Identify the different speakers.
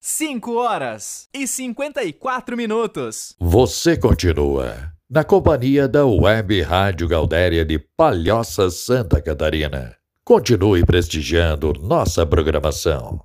Speaker 1: 5h54.
Speaker 2: Você continua na companhia da Web Rádio Gaudéria de Palhoça, Santa Catarina. Continue prestigiando nossa programação.